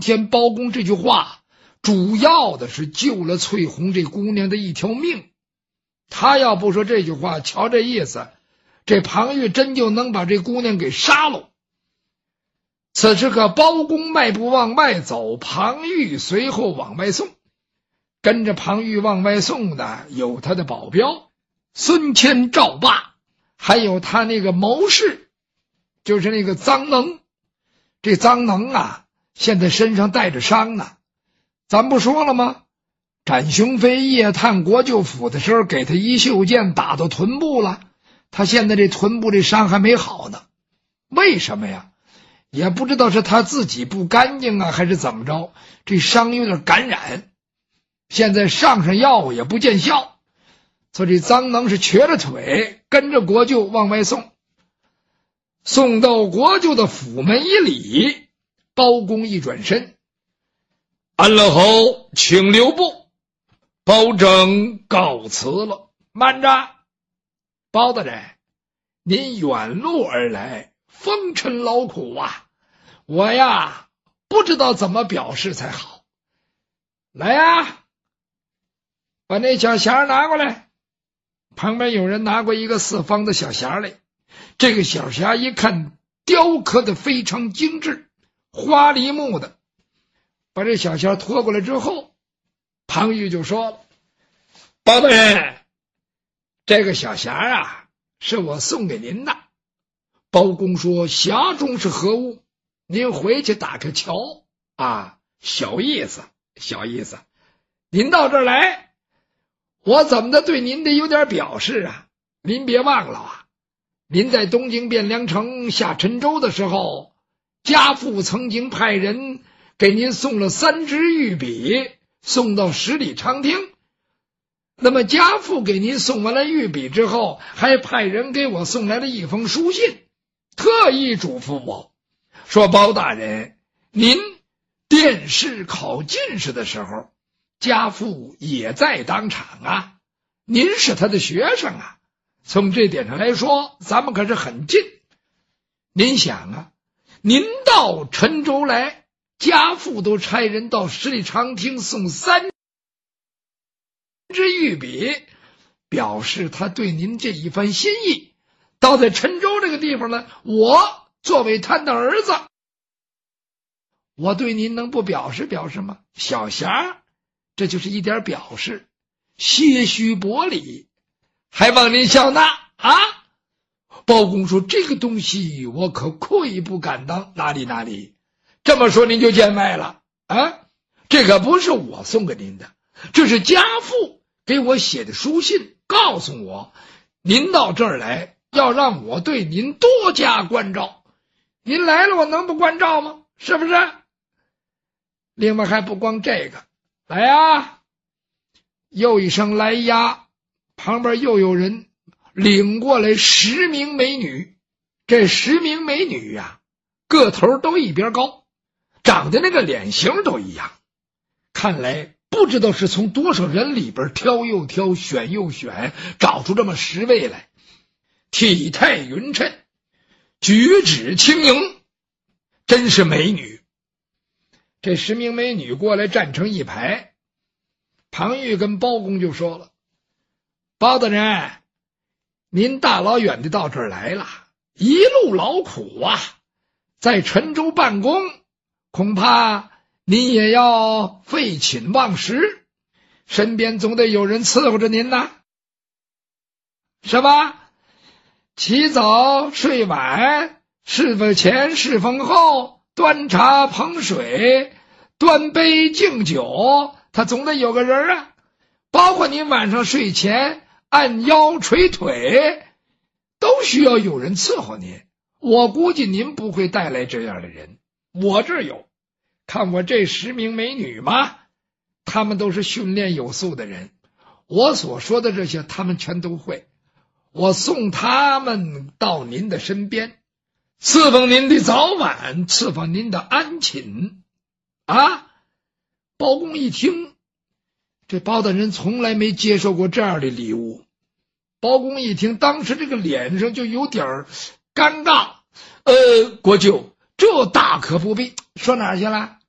天包公这句话主要的是救了翠红这姑娘的一条命。他要不说这句话，瞧这意思，这庞玉真就能把这姑娘给杀了。此时可包公迈步往外走，庞玉随后往外送。跟着庞玉往外送的有他的保镖孙谦、赵霸，还有他那个谋士，就是那个臧能。这臧能啊，现在身上带着伤呢。咱不说了吗？展雄飞夜探国舅府的时候，给他一袖箭打到臀部了，他现在这臀部这伤还没好呢。为什么呀？也不知道是他自己不干净啊，还是怎么着，这伤有点感染，现在上药也不见效，所以这臧能是瘸着腿跟着国舅往外送。送到国舅的府门一礼，包公一转身，安了后请留步，包拯告辞了。慢着，包大人，您远路而来，风尘劳苦啊，我呀不知道怎么表示才好。来呀，把那小匣拿过来。旁边有人拿过一个四方的小匣来，这个小匣一看雕刻的非常精致，花梨木的。把这小匣拖过来之后，庞玉就说了，包大人，这个小匣啊是我送给您的。包公说，匣中是何物？您回去打开瞧啊，小意思小意思。您到这儿来，我怎么的对您得有点表示啊。您别忘了啊，您在东京汴梁城下陈州的时候，家父曾经派人给您送了3支玉笔，送到十里长亭。那么家父给您送完了玉笔之后，还派人给我送来了一封书信，特意嘱咐我说，包大人，您殿试考进士的时候，家父也在当场啊，您是他的学生啊，从这点上来说，咱们可是很近。您想啊，您到陈州来，家父都差人到十里长亭送3支玉笔，表示他对您这一番心意。到在陈州这个地方呢，我作为他的儿子，我对您能不表示表示吗？小匣这就是一点表示，些许薄礼，还望您笑纳啊。包公说，这个东西我可愧不敢当。哪里，这么说您就见外了啊。这可不是我送给您的，这是家父给我写的书信，告诉我您到这儿来，要让我对您多加关照。您来了，我能不关照吗？是不是？另外还不光这个，来啊！又一声来呀，旁边又有人领过来10名美女。这10名美女呀，个头都一边高，长得那个脸型都一样。看来不知道是从多少人里边挑又挑，选又选，找出这么10位来。体态匀称，举止轻盈，真是美女。这10名美女过来站成一排，庞玉跟包公就说了，包大人，您大老远的到这儿来了，一路劳苦啊，在陈州办公，恐怕您也要废寝忘食，身边总得有人伺候着您呐，是吧？起早睡晚，侍奉前侍奉后，端茶捧水，端杯敬酒，他总得有个人啊。包括您晚上睡前按腰捶腿，都需要有人伺候您。我估计您不会带来这样的人，我这儿有。看我这10名美女嘛，她们都是训练有素的人，我所说的这些她们全都会。我送她们到您的身边，侍奉您的早晚，伺奉您的安寝啊。包公一听，这包大人从来没接受过这样的礼物。包公一听，当时这个脸上就有点尴尬。国舅，这大可不必。说哪儿去了？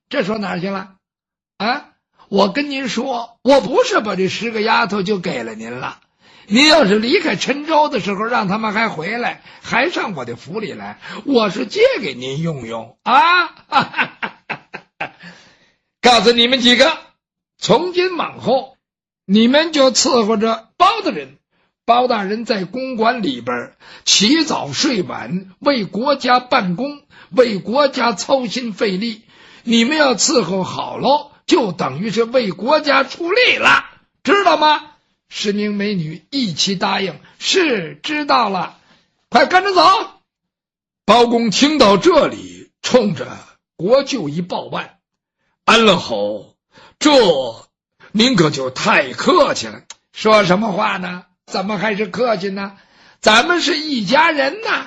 这说哪儿去了？啊，我跟您说，我不是把这10个丫头就给了您了。您要是离开陈州的时候，让他们还回来，还上我的府里来，我是借给您用用啊！告诉你们几个，从今往后，你们就伺候着包大人。包大人在公馆里边起早睡晚，为国家办公，为国家操心费力。你们要伺候好喽，就等于是为国家出力了，知道吗？10名美女一起答应，是知道了，快跟着走。包公听到这里，冲着国舅一报万：安乐侯，这您可就太客气了。说什么话呢？怎么还是客气呢？咱们是一家人呐！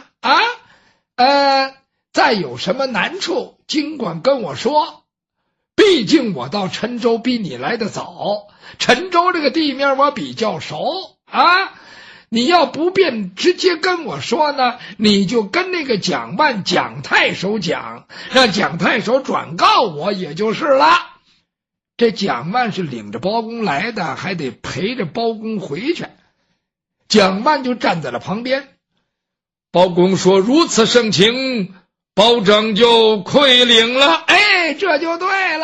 再有什么难处，尽管跟我说。毕竟我到陈州比你来得早，陈州这个地面我比较熟啊。你要不便直接跟我说呢，你就跟那个蒋万蒋太守讲，让蒋太守转告我也就是了。这蒋万是领着包公来的，还得陪着包公回去。蒋万就站在了旁边。包公说：如此盛情，包拯就愧领了。哎，这就对了。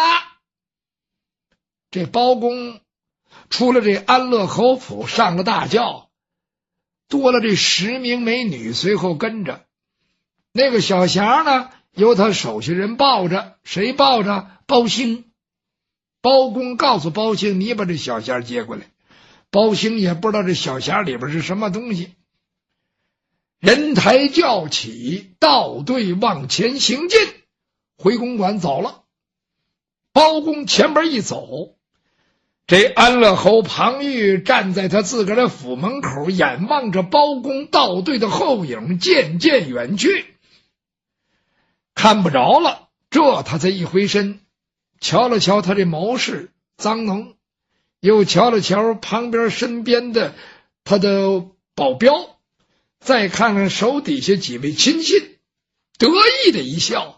这包公出了这安乐侯府，上了大轿，多了这10名美女随后跟着。那个小匣呢，由他手下人抱着。谁抱着？包兴。包公告诉包兴：你把这小匣接过来。包兴也不知道这小匣里边是什么东西。人抬轿起，倒队往前行进，回公馆走了。包公前边一走，这安乐侯庞玉站在他自个儿的府门口，眼望着包公倒队的后影渐渐远去，看不着了。这他才一回身，瞧了瞧他这谋士臧能，又瞧了瞧旁边身边的他的保镖，再看看手底下几位亲信，得意的一笑。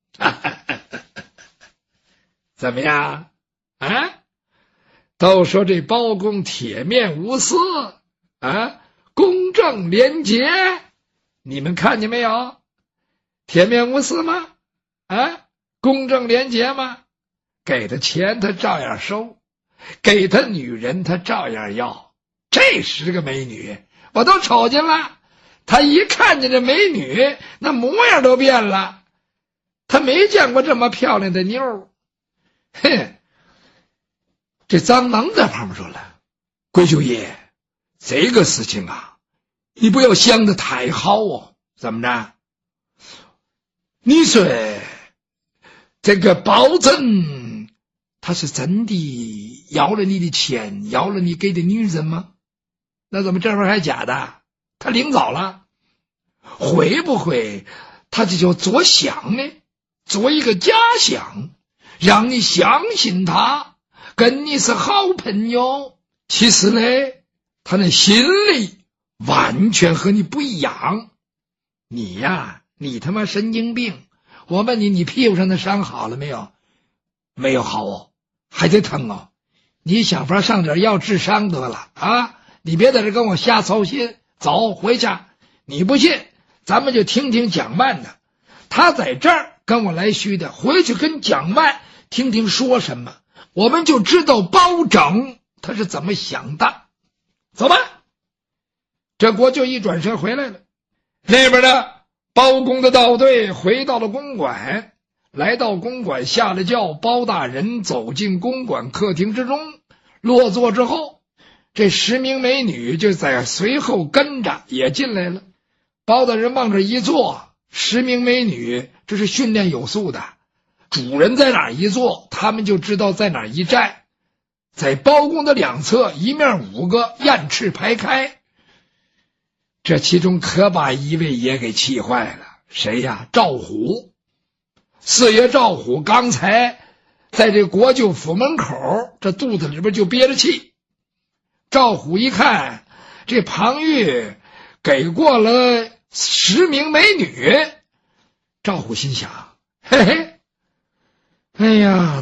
怎么样啊？都说这包公铁面无私啊，公正廉洁，你们看见没有？铁面无私吗？啊，公正廉洁吗？给他钱他照样收，给他女人他照样要。这10个美女我都瞅见了，他一看见这美女，那模样都变了。他没见过这么漂亮的妞。哼！这臧能在旁边说了：贵舅爷，这个事情啊，你不要想得太好哦。怎么着？你说这个包拯他是真的要了你的钱，要了你给的女人吗？那怎么这会儿还假的？他领走了。会不会他这就做想呢？做一个假想，让你相信他跟你是好朋友。其实呢，他那心里完全和你不一样。你呀，你他妈神经病！我问你，你屁股上的伤好了没有？没有好哦，还得疼哦。你想法上点药治伤得了啊！你别在这跟我瞎操心。走，回去。你不信，咱们就听听蒋万的。他在这儿跟我来虚的，回去跟蒋万听听说什么，我们就知道包拯他是怎么想的。走吧。这国舅一转身回来了，那边的包公的道队回到了公馆，来到公馆下了轿，包大人走进公馆客厅之中，落座之后，这10名美女就在随后跟着也进来了。包大人往这一坐，10名美女这是训练有素的，主人在哪儿一坐，他们就知道在哪儿一站。在包公的两侧，一面5个，雁翅排开。这其中可把一位也给气坏了。谁呀？赵虎。4爷赵虎刚才在这国舅府门口，这肚子里边就憋着气。赵虎一看这庞玉给过了10名美女，赵虎心想：嘿嘿， 哎呀，